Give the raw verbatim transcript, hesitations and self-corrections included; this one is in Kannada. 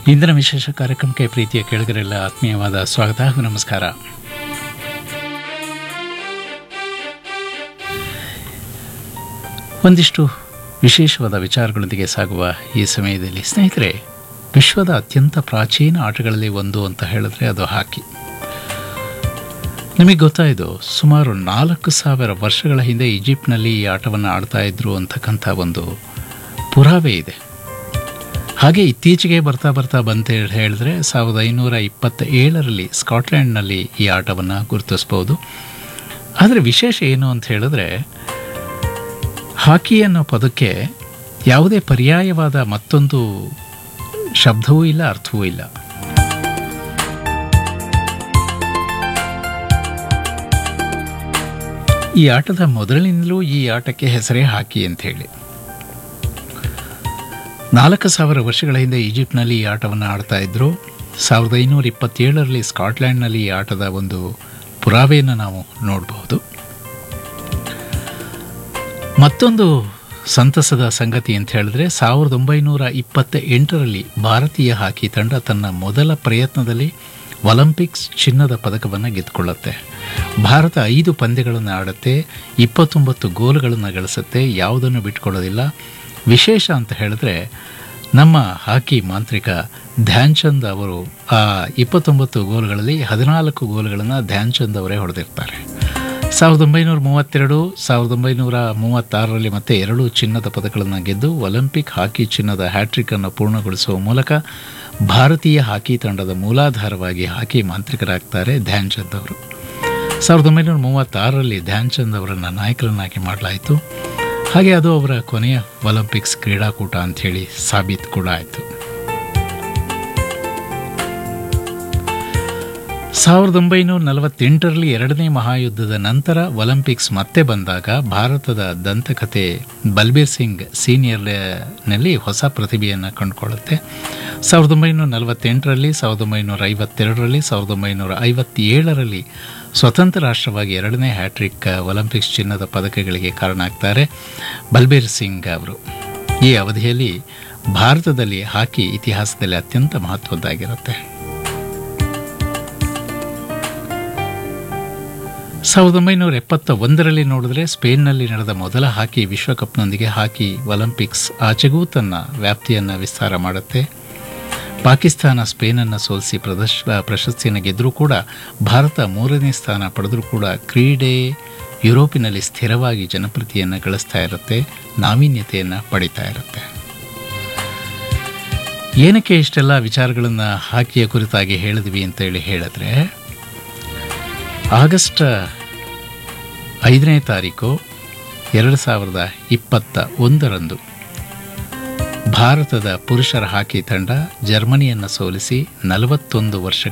ಇಂದಿನ ವಿಶೇಷ ಕಾರ್ಯಕ್ರಮಕ್ಕೆ ಪ್ರೀತಿಯ ಕೇಳುಗರೆಲ್ಲ ಆತ್ಮೀಯವಾದ ಸ್ವಾಗತ ಹಾಗೂ ನಮಸ್ಕಾರ. ಒಂದಿಷ್ಟು ವಿಶೇಷವಾದ ವಿಚಾರಗಳೊಂದಿಗೆ ಸಾಗುವ ಈ ಸಮಯದಲ್ಲಿ ಸ್ನೇಹಿತರೆ, ವಿಶ್ವದ ಅತ್ಯಂತ ಪ್ರಾಚೀನ ಆಟಗಳಲ್ಲಿ ಒಂದು ಅಂತ ಹೇಳಿದ್ರೆ ಅದು ಹಾಕಿ. ನಿಮಗೆ ಗೊತ್ತಾಯಿತು, ಸುಮಾರು ನಾಲ್ಕು ಸಾವಿರ ವರ್ಷಗಳ ಹಿಂದೆ ಈಜಿಪ್ಟ್ನಲ್ಲಿ ಈ ಆಟವನ್ನು ಆಡ್ತಾ ಇದ್ರು ಅಂತಕ್ಕಂಥ ಒಂದು ಪುರಾವೆ ಇದೆ. ಹಾಗೆ ಇತ್ತೀಚೆಗೆ ಬರ್ತಾ ಬರ್ತಾ ಬಂತ ಹೇಳಿದ್ರೆ ಸಾವಿರದ ಐನೂರ ಇಪ್ಪತ್ತ ಏಳರಲ್ಲಿ ಸ್ಕಾಟ್ಲೆಂಡ್ನಲ್ಲಿ ಈ ಆಟವನ್ನು ಗುರುತಿಸ್ಬೋದು. ಆದರೆ ವಿಶೇಷ ಏನು ಅಂತ ಹೇಳಿದ್ರೆ, ಹಾಕಿ ಅನ್ನೋ ಪದಕ್ಕೆ ಯಾವುದೇ ಪರ್ಯಾಯವಾದ ಮತ್ತೊಂದು ಶಬ್ದವೂ ಇಲ್ಲ, ಅರ್ಥವೂ ಇಲ್ಲ. ಈ ಆಟದ ಮೊದಲಿನಿಂದಲೂ ಈ ಆಟಕ್ಕೆ ಹೆಸರೇ ಹಾಕಿ ಅಂತ ಹೇಳಿ. ನಾಲ್ಕು ಸಾವಿರ ವರ್ಷಗಳ ಹಿಂದೆ ಈಜಿಪ್ಟ್ನಲ್ಲಿ ಈ ಆಟವನ್ನು ಆಡ್ತಾ ಇದ್ರು. ಸಾವಿರದ ಐನೂರ ಇಪ್ಪತ್ತೇಳರಲ್ಲಿ ಸ್ಕಾಟ್ಲ್ಯಾಂಡ್ನಲ್ಲಿ ಈ ಆಟದ ಒಂದು ಪುರಾವೆಯನ್ನು ನಾವು ನೋಡಬಹುದು. ಮತ್ತೊಂದು ಸಂತಸದ ಸಂಗತಿ ಅಂತ ಹೇಳಿದ್ರೆ, ಸಾವಿರದ ಒಂಬೈನೂರ ಇಪ್ಪತ್ತ ಎಂಟರಲ್ಲಿ ಭಾರತೀಯ ಹಾಕಿ ತಂಡ ತನ್ನ ಮೊದಲ ಪ್ರಯತ್ನದಲ್ಲಿ ಒಲಿಂಪಿಕ್ಸ್ ಚಿನ್ನದ ಪದಕವನ್ನು ಗೆದ್ದುಕೊಳ್ಳುತ್ತೆ. ಭಾರತ ಐದು ಪಂದ್ಯಗಳನ್ನು ಆಡುತ್ತೆ, ಇಪ್ಪತ್ತೊಂಬತ್ತು ಗೋಲುಗಳನ್ನು ಗಳಿಸುತ್ತೆ, ಯಾವುದನ್ನು ಬಿಟ್ಕೊಳ್ಳೋದಿಲ್ಲ. ವಿಶೇಷ ಅಂತ ಹೇಳಿದ್ರೆ, ನಮ್ಮ ಹಾಕಿ ಮಾಂತ್ರಿಕ ಧ್ಯಾನ್ ಚಂದ್ ಅವರು ಆ ಇಪ್ಪತ್ತೊಂಬತ್ತು ಗೋಲುಗಳಲ್ಲಿ ಹದಿನಾಲ್ಕು ಗೋಲುಗಳನ್ನು ಧ್ಯಾನ್ ಚಂದ್ ಅವರೇ ಹೊಡೆದಿರ್ತಾರೆ. ಸಾವಿರದ ಒಂಬೈನೂರ ಮೂವತ್ತೆರಡು ಸಾವಿರದ ಒಂಬೈನೂರ ಮೂವತ್ತಾರರಲ್ಲಿ ಮತ್ತೆ ಎರಡು ಚಿನ್ನದ ಪದಕಗಳನ್ನು ಗೆದ್ದು ಒಲಿಂಪಿಕ್ ಹಾಕಿ ಚಿನ್ನದ ಹ್ಯಾಟ್ರಿಕ್ ಅನ್ನು ಪೂರ್ಣಗೊಳಿಸುವ ಮೂಲಕ ಭಾರತೀಯ ಹಾಕಿ ತಂಡದ ಮೂಲಾಧಾರವಾಗಿ ಹಾಕಿ ಮಾಂತ್ರಿಕರಾಗ್ತಾರೆ ಧ್ಯಾನ್ ಚಂದ್ ಅವರು. ಸಾವಿರದ ಒಂಬೈನೂರ ಮೂವತ್ತಾರರಲ್ಲಿ ಧ್ಯಾನ್ ಚಂದ್ ಅವರನ್ನು ನಾಯಕರನ್ನಾಗಿ ಮಾಡಲಾಯಿತು. ಹಾಗೆ ಅದು ಅವರ ಕೊನೆಯ ಒಲಿಂಪಿಕ್ಸ್ ಕ್ರೀಡಾಕೂಟ ಅಂಥೇಳಿ ಸಾಬೀತು ಕೂಡ ಆಯಿತು. ಸಾವಿರದ ಒಂಬೈನೂರ ನಲವತ್ತೆಂಟರಲ್ಲಿ ಎರಡನೇ ಮಹಾಯುದ್ಧದ ನಂತರ ಒಲಿಂಪಿಕ್ಸ್ ಮತ್ತೆ ಬಂದಾಗ ಭಾರತದ ದಂತಕಥೆ ಬಲ್ಬೀರ್ ಸಿಂಗ್ ಸೀನಿಯರ್ನಲ್ಲಿ ಹೊಸ ಪ್ರತಿಭೆಯನ್ನು ಕಂಡುಕೊಳ್ಳುತ್ತೆ. ಸಾವಿರದ ಒಂಬೈನೂರ ನಲವತ್ತೆಂಟರಲ್ಲಿ ಸಾವಿರದ ಒಂಬೈನೂರ ಐವತ್ತೆರಡರಲ್ಲಿ ಸಾವಿರದ ಒಂಬೈನೂರ ಐವತ್ತೇಳರಲ್ಲಿ ಸ್ವತಂತ್ರ ರಾಷ್ಟ್ರವಾಗಿ ಎರಡನೇ ಹ್ಯಾಟ್ರಿಕ್ ಒಲಿಂಪಿಕ್ಸ್ ಚಿನ್ನದ ಪದಕಗಳಿಗೆ ಕಾರಣ ಆಗ್ತಾರೆ ಬಲ್ಬೀರ್ ಸಿಂಗ್ ಅವರು. ಈ ಅವಧಿಯಲ್ಲಿ ಭಾರತದಲ್ಲಿ ಹಾಕಿ ಇತಿಹಾಸದಲ್ಲಿ ಅತ್ಯಂತ ಮಹತ್ವದ್ದಾಗಿರುತ್ತೆ. ಸಾವಿರದ ಒಂಬೈನೂರ ಎಪ್ಪತ್ತ ಒಂದರಲ್ಲಿ ನೋಡಿದ್ರೆ ಸ್ಪೇನ್ನಲ್ಲಿ ನಡೆದ ಮೊದಲ ಹಾಕಿ ವಿಶ್ವಕಪ್ನೊಂದಿಗೆ ಹಾಕಿ ಒಲಿಂಪಿಕ್ಸ್ ಆಚೆಗೂ ತನ್ನ ವ್ಯಾಪ್ತಿಯನ್ನು ವಿಸ್ತಾರ ಮಾಡುತ್ತೆ. ಪಾಕಿಸ್ತಾನ ಸ್ಪೇನನ್ನು ಸೋಲಿಸಿ ಪ್ರದರ್ಶ ಪ್ರಶಸ್ತಿಯನ್ನು ಗೆದ್ದರೂ ಕೂಡ ಭಾರತ ಮೂರನೇ ಸ್ಥಾನ ಪಡೆದರೂ ಕೂಡ ಕ್ರೀಡೆ ಯುರೋಪಿನಲ್ಲಿ ಸ್ಥಿರವಾಗಿ ಜನಪ್ರಿಯತೆಯನ್ನು ಗಳಿಸ್ತಾ ಇರುತ್ತೆ, ನಾವೀನ್ಯತೆಯನ್ನು ಪಡಿತಾ ಇರುತ್ತೆ. ಏನಕ್ಕೆ ಇಷ್ಟೆಲ್ಲ ವಿಚಾರಗಳನ್ನು ಹಾಕಿಯ ಕುರಿತಾಗಿ ಹೇಳಿದ್ವಿ ಅಂತೇಳಿ ಹೇಳಿದ್ರೆ, ಆಗಸ್ಟ್ ಐದನೇ ತಾರೀಕು ಎರಡು ಸಾವಿರದ ಇಪ್ಪತ್ತ ಒಂದರಂದು ಭಾರತದ ಪುರುಷರ ಹಾಕಿ ತಂಡ ಜರ್ಮನಿಯನ್ನು ಸೋಲಿಸಿ ನಲವತ್ತೊಂದು ವರ್ಷ